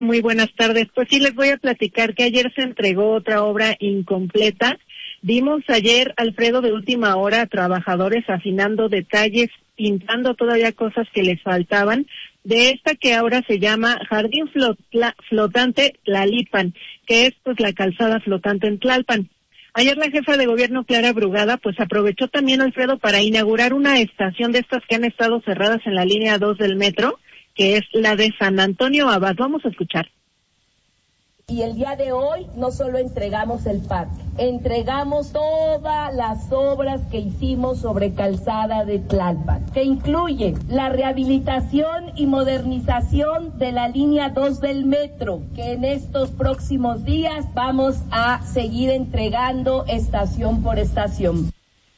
Muy buenas tardes. Pues sí, les voy a platicar que ayer se entregó otra obra incompleta. Vimos ayer, Alfredo, de última hora, a trabajadores afinando detalles, pintando todavía cosas que les faltaban, de esta que ahora se llama Jardín Flotante Tlalipan, que es pues la calzada flotante en Tlalpan. Ayer la jefa de gobierno, Clara Brugada, pues aprovechó también, Alfredo, para inaugurar una estación de estas que han estado cerradas en la línea 2 del metro, que es la de San Antonio Abad. Vamos a escuchar. Y el día de hoy no solo entregamos el parque, entregamos todas las obras que hicimos sobre calzada de Tlalpan, que incluye la rehabilitación y modernización de la línea 2 del metro, que en estos próximos días vamos a seguir entregando estación por estación.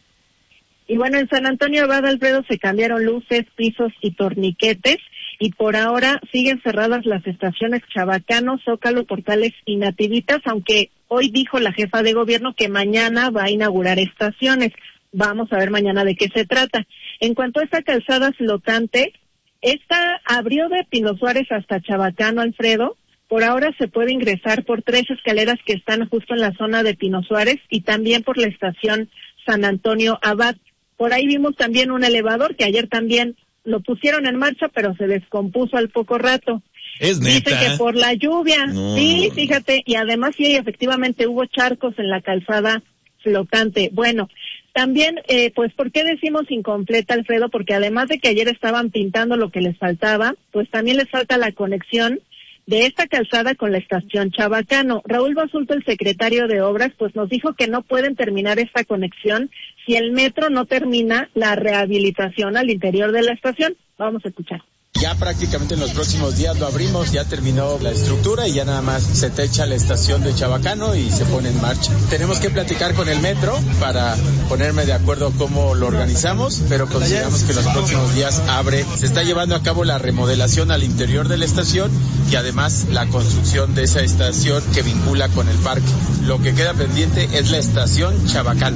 Y bueno, en San Antonio Abad, Alfredo, se cambiaron luces, pisos y torniquetes, y por ahora siguen cerradas las estaciones Chabacano, Zócalo, Portales y Nativitas, aunque hoy dijo la jefa de gobierno que mañana va a inaugurar estaciones. Vamos a ver mañana de qué se trata. En cuanto a esta calzada flotante, esta abrió de Pino Suárez hasta Chabacano, Alfredo. Por ahora se puede ingresar por 3 escaleras que están justo en la zona de Pino Suárez y también por la estación San Antonio Abad. Por ahí vimos también un elevador que ayer también lo pusieron en marcha, pero se descompuso al poco rato. Es neta. Dice que por la lluvia. No. Sí, fíjate, y además sí, efectivamente hubo charcos en la calzada flotante. Bueno, también, pues, ¿por qué decimos incompleta, Alfredo? Porque además de que ayer estaban pintando lo que les faltaba, pues también les falta la conexión de esta calzada con la estación Chabacano. Raúl Basulto, el secretario de Obras, pues nos dijo que no pueden terminar esta conexión si el metro no termina la rehabilitación al interior de la estación. Vamos a escuchar. Ya prácticamente en los próximos días lo abrimos, ya terminó la estructura y ya nada más se techa la estación de Chabacano y se pone en marcha. Tenemos que platicar con el metro para ponerme de acuerdo cómo lo organizamos, pero consideramos que en los próximos días abre. Se está llevando a cabo la remodelación al interior de la estación y además la construcción de esa estación que vincula con el parque. Lo que queda pendiente es la estación Chabacano.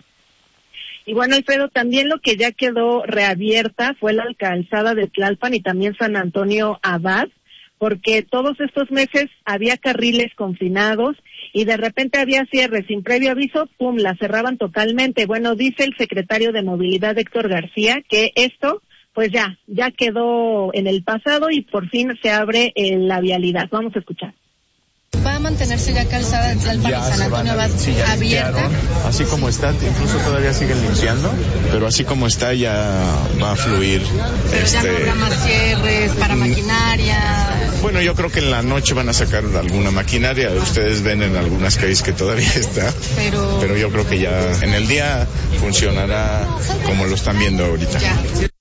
Y bueno, Alfredo, también lo que ya quedó reabierta fue la calzada de Tlalpan y también San Antonio Abad, porque todos estos meses había carriles confinados y de repente había cierres sin previo aviso, ¡pum!, la cerraban totalmente. Bueno, dice el secretario de Movilidad, Héctor García, que esto pues ya quedó en el pasado y por fin se abre la vialidad. Vamos a escuchar. ¿Va a mantenerse ya calzada de Tlalpan y San Antonio Abad abierta? Así como está, incluso todavía siguen limpiando, pero así como está ya va a fluir. Pero ya no habrá más cierres para maquinaria. Bueno, yo creo que en la noche van a sacar alguna maquinaria. Ustedes ven en algunas calles que todavía está, pero yo creo que ya en el día funcionará como lo están viendo ahorita. Ya.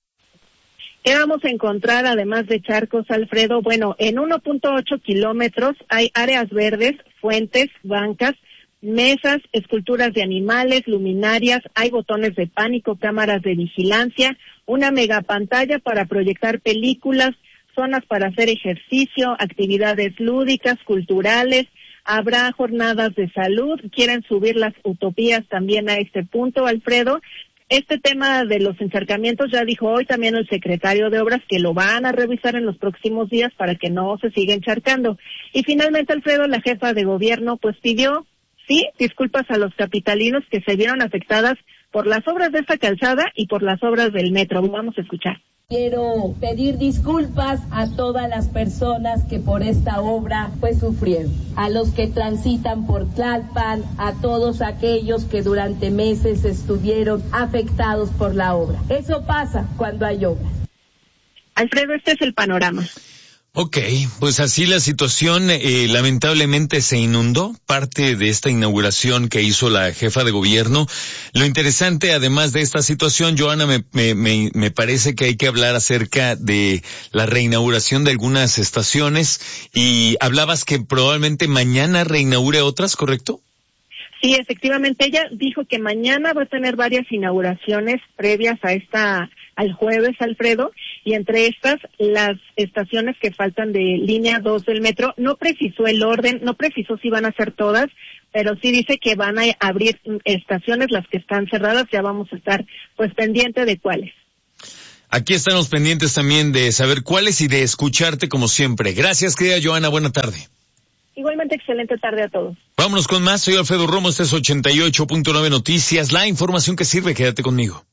¿Qué vamos a encontrar además de charcos, Alfredo? Bueno, en 1.8 kilómetros hay áreas verdes, fuentes, bancas, mesas, esculturas de animales, luminarias, hay botones de pánico, cámaras de vigilancia, una megapantalla para proyectar películas, zonas para hacer ejercicio, actividades lúdicas, culturales, habrá jornadas de salud, quieren subir las utopías también a este punto, Alfredo. Este tema de los encharcamientos ya dijo hoy también el secretario de Obras que lo van a revisar en los próximos días para que no se siga encharcando. Y finalmente, Alfredo, la jefa de gobierno pues pidió, sí, disculpas a los capitalinos que se vieron afectadas por las obras de esta calzada y por las obras del metro. Vamos a escuchar. Quiero pedir disculpas a todas las personas que por esta obra pues sufrieron, a los que transitan por Tlalpan, a todos aquellos que durante meses estuvieron afectados por la obra. Eso pasa cuando hay obras. Alfredo, este es el panorama. Ok, pues así la situación, lamentablemente se inundó parte de esta inauguración que hizo la jefa de gobierno. Lo interesante, además de esta situación, Joana, me parece que hay que hablar acerca de la reinauguración de algunas estaciones y hablabas que probablemente mañana reinaugure otras, ¿correcto? Sí, efectivamente, ella dijo que mañana va a tener varias inauguraciones previas a al jueves, Alfredo, y entre estas, las estaciones que faltan de línea 2 del metro. No precisó el orden, no precisó si van a ser todas, pero sí dice que van a abrir estaciones, las que están cerradas, ya vamos a estar pues pendiente de cuáles. Aquí estamos pendientes también de saber cuáles y de escucharte como siempre. Gracias, querida Joana, buena tarde. Igualmente, excelente tarde a todos. Vámonos con más, soy Alfredo Romo, este es 88.9 Noticias, la información que sirve, quédate conmigo.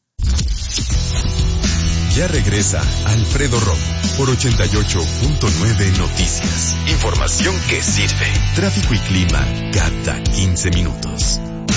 Ya regresa Alfredo Romo por 88.9 Noticias. Información que sirve. Tráfico y clima cada 15 minutos.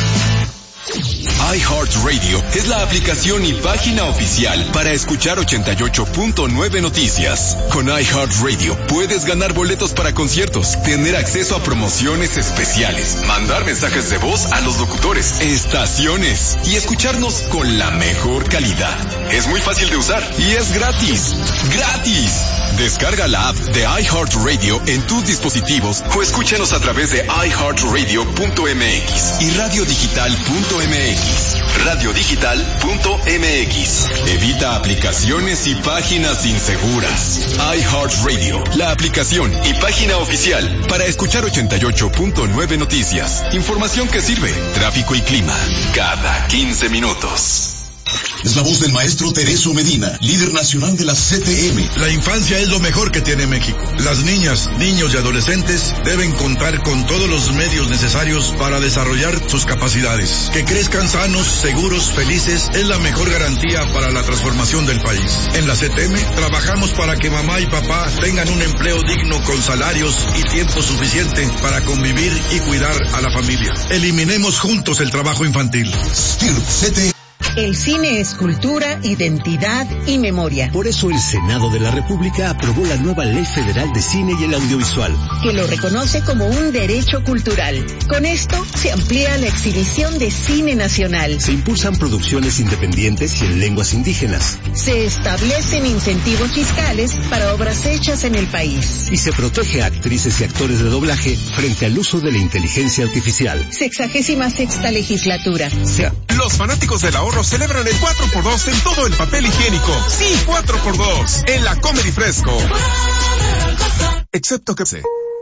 iHeartRadio es la aplicación y página oficial para escuchar 88.9 Noticias. Con iHeartRadio puedes ganar boletos para conciertos, tener acceso a promociones especiales, mandar mensajes de voz a los locutores, estaciones y escucharnos con la mejor calidad. Es muy fácil de usar y es gratis. ¡Gratis! Descarga la app de iHeartRadio en tus dispositivos o escúchanos a través de iHeartRadio.mx y radiodigital.mx. Radiodigital.mx. Evita aplicaciones y páginas inseguras. iHeartRadio, la aplicación y página oficial para escuchar 88.9 Noticias. Información que sirve. Tráfico y clima cada 15 minutos. Es la voz del maestro Tereso Medina, líder nacional de la CTM. La infancia es lo mejor que tiene México. Las niñas, niños y adolescentes deben contar con todos los medios necesarios para desarrollar sus capacidades. Que crezcan sanos, seguros, felices es la mejor garantía para la transformación del país. En la CTM trabajamos para que mamá y papá tengan un empleo digno con salarios y tiempo suficiente para convivir y cuidar a la familia. Eliminemos juntos el trabajo infantil. CTM. El cine es cultura, identidad y memoria. Por eso el Senado de la República aprobó la nueva Ley Federal de Cine y el Audiovisual, que lo reconoce como un derecho cultural. Con esto se amplía la exhibición de cine nacional. Se impulsan producciones independientes y en lenguas indígenas. Se establecen incentivos fiscales para obras hechas en el país. Y se protege a actrices y actores de doblaje frente al uso de la inteligencia artificial. 66ª legislatura. Los fanáticos del ahorro celebran el 4x2 en todo el papel higiénico. Sí, 4x2 en la Comedy Fresco. Excepto que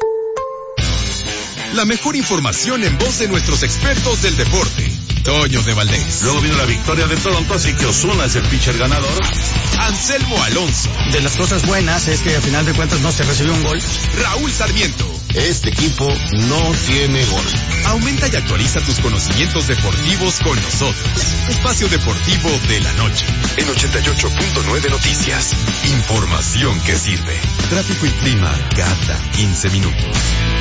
la mejor información en voz de nuestros expertos del deporte. Toño de Valdés. Luego vino la victoria de Toronto, así que Ozuna es el pitcher ganador. Anselmo Alonso. De las cosas buenas es que al final de cuentas no se recibió un gol. Raúl Sarmiento. Este equipo no tiene gol. Aumenta y actualiza tus conocimientos deportivos con nosotros. Espacio Deportivo de la Noche. En 88.9 Noticias. Información que sirve. Tráfico y clima cada 15 minutos.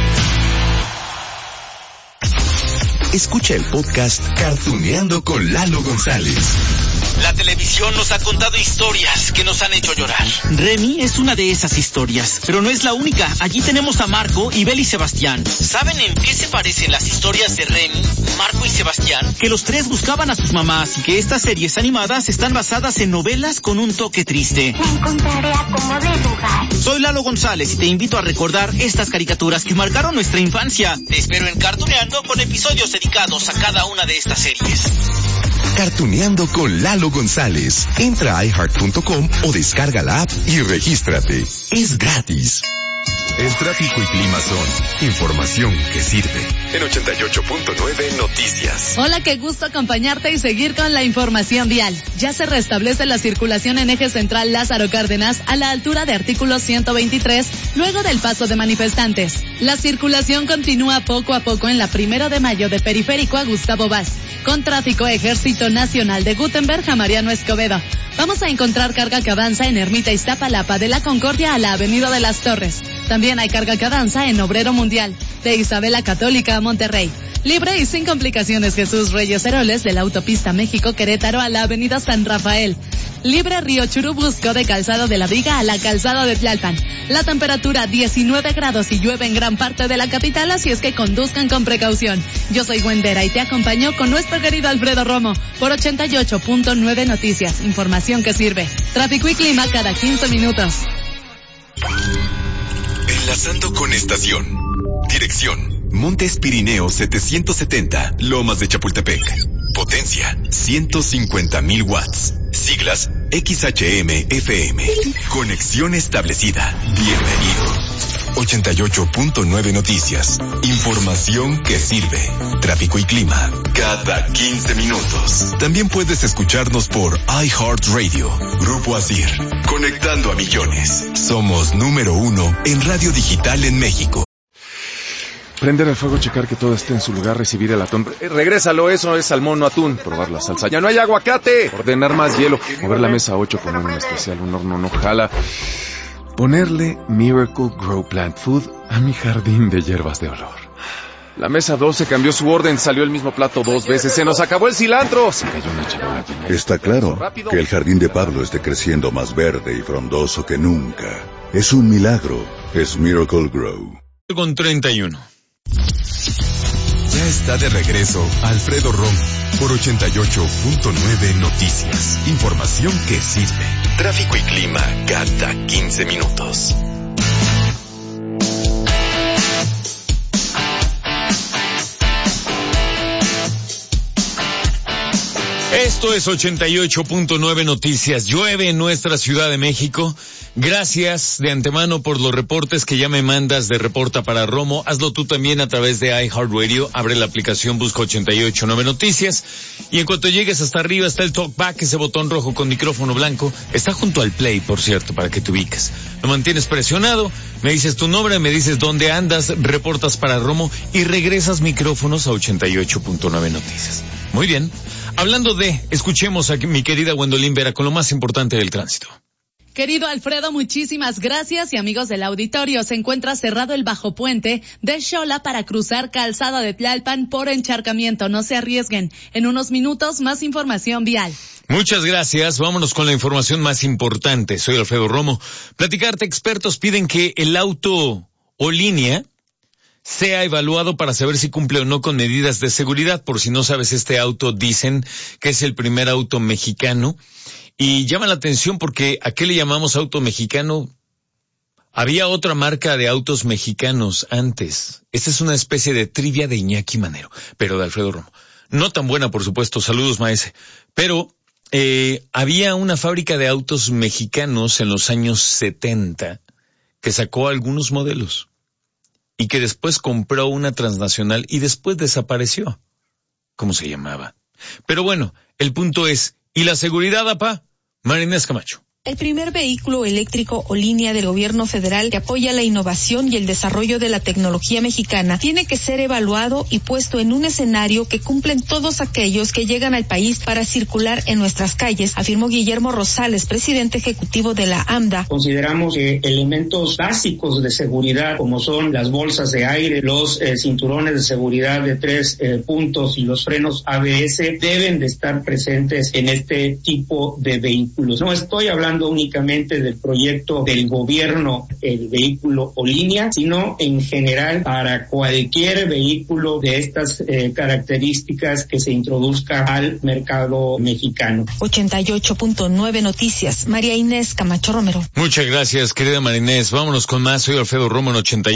Escucha el podcast Cartuneando con Lalo González. La televisión nos ha contado historias que nos han hecho llorar. Remy es una de esas historias, pero no es la única. Allí tenemos a Marco, Ibel y Sebastián. ¿Saben en qué se parecen las historias de Remy, Marco y Sebastián? Que los tres buscaban a sus mamás y que estas series animadas están basadas en novelas con un toque triste. Me encontraré a cómo dibujar. Soy Lalo González y te invito a recordar estas caricaturas que marcaron nuestra infancia. Te espero en Cartuneando con episodios dedicados a cada una de estas series. Cartuneando con Lalo González. Entra a iHeart.com o descarga la app y regístrate. Es gratis. El tráfico y clima son información que sirve. En 88.9 Noticias. Hola, qué gusto acompañarte y seguir con la información vial. Ya se restablece la circulación en eje central Lázaro Cárdenas a la altura de artículo 123, luego del paso de manifestantes. La circulación continúa poco a poco en la 1 de Mayo de Periférico a Gustavo Vaz, con tráfico Ejército Nacional de Gutenberg a Mariano Escobedo. Vamos a encontrar carga que avanza en Ermita Iztapalapa de la Concordia a la Avenida de las Torres. También hay carga que avanza en Obrero Mundial, de Isabela Católica a Monterrey. Libre y sin complicaciones Jesús Reyes Heroles de la autopista México-Querétaro a la Avenida San Rafael. Libre Río Churubusco de Calzado de la Viga a la Calzada de Tlalpan. La temperatura 19 grados y llueve en gran parte de la capital, así es que conduzcan con precaución. Yo soy Gwendera y te acompaño con nuestro querido Alfredo Romo por 88.9 Noticias. Información que sirve. Tráfico y clima cada 15 minutos. Enlazando con estación. Dirección: Montes Pirineos 770, Lomas de Chapultepec. Potencia: 150,000 watts. Siglas: XHM-FM. Conexión establecida. Bienvenido. 88.9 Noticias. Información que sirve. Tráfico y clima cada 15 minutos. También puedes escucharnos por iHeartRadio. Grupo Asir. Conectando a millones. Somos número 1 en radio digital en México. Prender el fuego, checar que todo esté en su lugar, recibir el atún. Regrésalo, eso es salmón, no atún. Probar la salsa. ¡Ya no hay aguacate! Ordenar más hielo. Mover la mesa 8, poner un especial, un horno no jala. Ponerle Miracle Grow Plant Food a mi jardín de hierbas de olor. La mesa 12 cambió su orden, salió el mismo plato 2 veces. ¡Se nos acabó el cilantro! Se cayó una charola. Está claro que el jardín de Pablo esté creciendo más verde y frondoso que nunca. Es un milagro. Es Miracle Grow. Con 31. Ya está de regreso Alfredo Romo por 88.9 Noticias. Información que sirve. Tráfico y clima cada 15 minutos. Esto es 88.9 Noticias. Llueve en nuestra Ciudad de México. Gracias de antemano por los reportes que ya me mandas de Reporta para Romo. Hazlo tú también a través de iHeartRadio. Abre la aplicación, busca 88.9 Noticias. Y en cuanto llegues hasta arriba está el TalkBack, ese botón rojo con micrófono blanco. Está junto al Play, por cierto, para que te ubiques. Lo mantienes presionado, me dices tu nombre, me dices dónde andas, reportas para Romo y regresas micrófonos a 88.9 Noticias. Muy bien. Hablando de, escuchemos a mi querida Gwendolyn Vera con lo más importante del tránsito. Querido Alfredo, muchísimas gracias y amigos del auditorio, se encuentra cerrado el bajo puente de Xola para cruzar Calzada de Tlalpan por encharcamiento. No se arriesguen. En unos minutos más información vial. Muchas gracias. Vámonos con la información más importante. Soy Alfredo Romo. Platicarte, expertos piden que el auto o línea sea evaluado para saber si cumple o no con medidas de seguridad. Por si no sabes, este auto dicen que es el primer auto mexicano y llama la atención porque ¿a qué le llamamos auto mexicano? Había otra marca de autos mexicanos antes. Esta es una especie de trivia de Iñaki Manero, pero de Alfredo Romo. No tan buena, por supuesto. Saludos, maese. Pero había una fábrica de autos mexicanos en los años 70 que sacó algunos modelos y que después compró una transnacional y después desapareció. ¿Cómo se llamaba? Pero bueno, el punto es, ¿y la seguridad, apá? María Inés Camacho. El primer vehículo eléctrico o línea del gobierno federal que apoya la innovación y el desarrollo de la tecnología mexicana tiene que ser evaluado y puesto en un escenario que cumplen todos aquellos que llegan al país para circular en nuestras calles, afirmó Guillermo Rosales, presidente ejecutivo de la AMDA. Consideramos que elementos básicos de seguridad como son las bolsas de aire, los cinturones de seguridad de 3 puntos y los frenos ABS deben de estar presentes en este tipo de vehículos. No estoy hablando únicamente del proyecto del gobierno, el vehículo o línea, sino en general para cualquier vehículo de estas características que se introduzca al mercado mexicano. 88.9 Noticias, María Inés Camacho Romero. Muchas gracias, querida María Inés. Vámonos con más. Soy Alfredo Romo en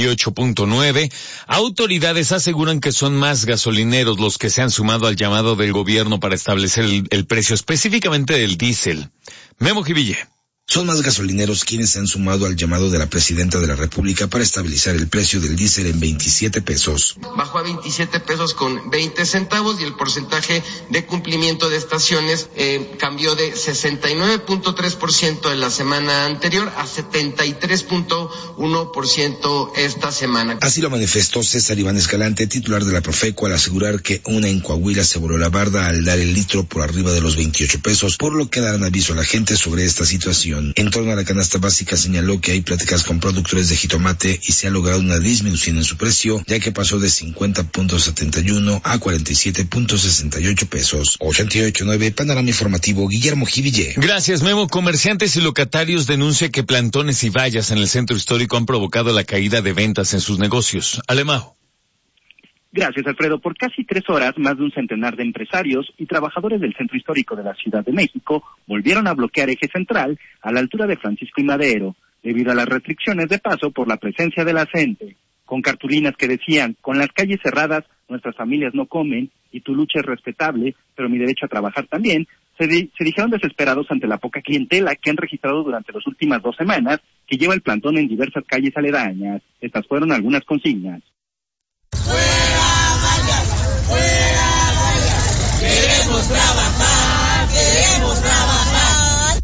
88.9. Autoridades aseguran que son más gasolineros los que se han sumado al llamado del gobierno para establecer el precio específicamente del diésel. Memo Jiville. Son más gasolineros quienes se han sumado al llamado de la presidenta de la República para estabilizar el precio del diésel en 27 pesos. Bajó a 27 pesos con 20 centavos y el porcentaje de cumplimiento de estaciones cambió de 69.3% en la semana anterior a 73.1% esta semana. Así lo manifestó César Iván Escalante, titular de la Profeco, al asegurar que una en Coahuila se voló la barda al dar el litro por arriba de los 28 pesos, por lo que darán aviso a la gente sobre esta situación. En torno a la canasta básica señaló que hay pláticas con productores de jitomate y se ha logrado una disminución en su precio, ya que pasó de 50.71 a 47.68 pesos. 88.9 Panorama Informativo, Guillermo Jiville. Gracias, Memo. Comerciantes y locatarios denuncian que plantones y vallas en el centro histórico han provocado la caída de ventas en sus negocios. Alemajo. Gracias, Alfredo. Por casi 3 horas, más de un centenar de empresarios y trabajadores del centro histórico de la Ciudad de México volvieron a bloquear Eje Central a la altura de Francisco y Madero, debido a las restricciones de paso por la presencia de la gente, con cartulinas que decían, con las calles cerradas, nuestras familias no comen y tu lucha es respetable, pero mi derecho a trabajar también. se dijeron desesperados ante la poca clientela que han registrado durante las últimas 2 semanas que lleva el plantón en diversas calles aledañas. Estas fueron algunas consignas. ¡Fuera vallas! ¡Fuera vallas! ¡Queremos trabajar! ¡Queremos trabajar!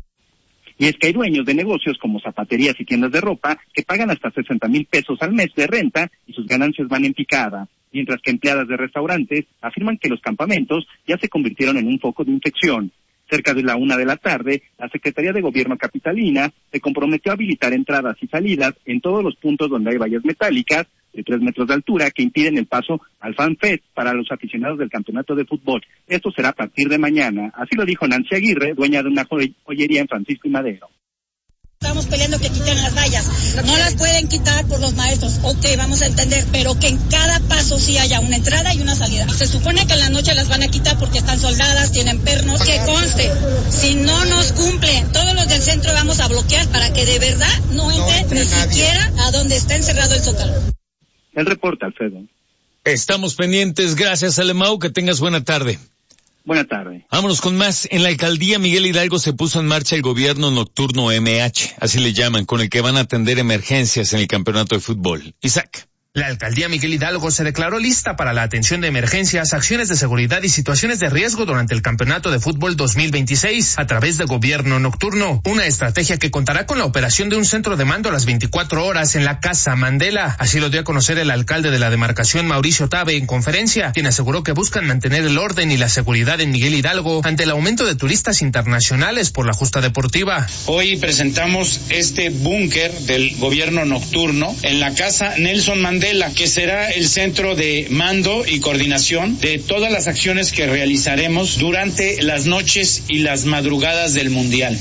Y es que hay dueños de negocios como zapaterías y tiendas de ropa que pagan hasta 60,000 pesos al mes de renta y sus ganancias van en picada, mientras que empleadas de restaurantes afirman que los campamentos ya se convirtieron en un foco de infección. Cerca de la 1 de la tarde, la Secretaría de Gobierno capitalina se comprometió a habilitar entradas y salidas en todos los puntos donde hay vallas metálicas de 3 metros de altura que impiden el paso al FanFest para los aficionados del campeonato de fútbol. Esto será a partir de mañana. Así lo dijo Nancy Aguirre, dueña de una joyería en Francisco y Madero. Estamos peleando que quiten las vallas. No las pueden quitar por los maestros. Ok, vamos a entender, pero que en cada paso sí haya una entrada y una salida. Se supone que en la noche las van a quitar porque están soldadas, tienen pernos. Que conste, si no nos cumplen, todos los del centro vamos a bloquear para que de verdad no entren ni siquiera a donde está encerrado el Zócalo. El reporte, Alfredo. Estamos pendientes. Gracias, Alemão. Que tengas buena tarde. Buena tarde. Vámonos con más. En la alcaldía Miguel Hidalgo se puso en marcha el gobierno nocturno MH, así le llaman, con el que van a atender emergencias en el campeonato de fútbol. Isaac. La alcaldía Miguel Hidalgo se declaró lista para la atención de emergencias, acciones de seguridad y situaciones de riesgo durante el campeonato de fútbol 2026 a través de gobierno nocturno, una estrategia que contará con la operación de un centro de mando a las 24 horas en la Casa Mandela. Así lo dio a conocer el alcalde de la demarcación, Mauricio Tabe, en conferencia, quien aseguró que buscan mantener el orden y la seguridad en Miguel Hidalgo ante el aumento de turistas internacionales por la justa deportiva. Hoy presentamos este búnker del gobierno nocturno en la Casa Nelson Mandela, que será el centro de mando y coordinación de todas las acciones que realizaremos durante las noches y las madrugadas del Mundial.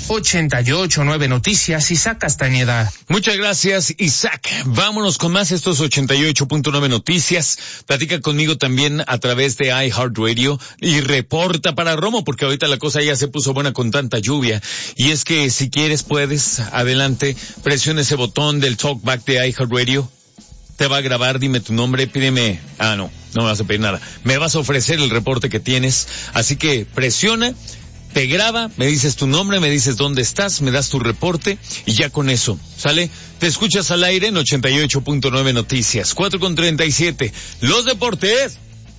88.9 Noticias, Isaac Castañeda. Muchas gracias, Isaac. Vámonos con más estos 88.9 Noticias. Platica conmigo también a través de iHeartRadio y reporta para Romo, porque ahorita la cosa ya se puso buena con tanta lluvia. Y es que si quieres, puedes, adelante, presiona ese botón del TalkBack de iHeartRadio. Te va a grabar, dime tu nombre, pídeme, no me vas a pedir nada, me vas a ofrecer el reporte que tienes, así que presiona, te graba, me dices tu nombre, me dices dónde estás, me das tu reporte y ya con eso, ¿sale? Te escuchas al aire en 88.9 Noticias, 4:37, los deportes,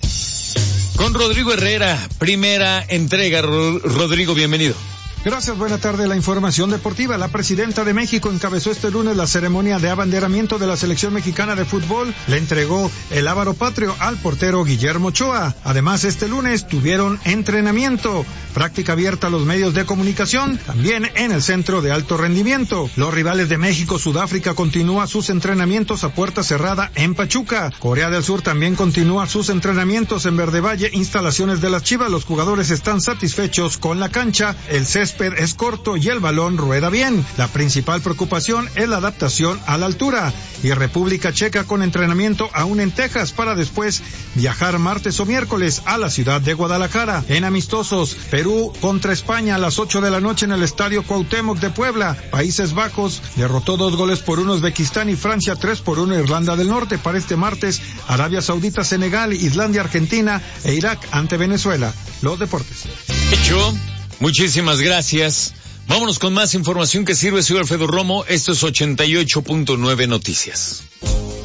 con Rodrigo Herrera, primera entrega. Rodrigo, bienvenido. Gracias, buena tarde. La información deportiva. La presidenta de México encabezó este lunes la ceremonia de abanderamiento de la selección mexicana de fútbol. Le entregó el Ávaro Patrio al portero Guillermo Ochoa. Además, este lunes tuvieron entrenamiento, práctica abierta a los medios de comunicación, también en el centro de alto rendimiento. Los rivales de México, Sudáfrica, continúa sus entrenamientos a puerta cerrada en Pachuca. Corea del Sur también continúa sus entrenamientos en Verde Valle, instalaciones de las Chivas. Los jugadores están satisfechos con la cancha. El césped es corto y el balón rueda bien. La principal preocupación es la adaptación a la altura. Y República Checa con entrenamiento aún en Texas para después viajar martes o miércoles a la ciudad de Guadalajara. En amistosos, Perú contra España a las 8 de la noche en el Estadio Cuauhtémoc de Puebla. Países Bajos derrotó 2-1 Uzbekistán y Francia 3-1 Irlanda del Norte. Para este martes, Arabia Saudita, Senegal, Islandia, Argentina e Irak ante Venezuela. Los deportes. Hecho. Muchísimas gracias. Vámonos con más información que sirve. Soy Alfredo Romo. Esto es 88.9 Noticias.